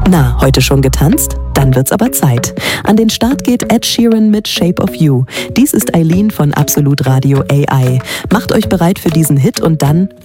Na, heute schon getanzt? Dann wird's aber Zeit. An den Start geht Ed Sheeran mit Shape of You. Dies ist Eileen von Absolut Radio AI. Macht euch bereit für diesen Hit und dann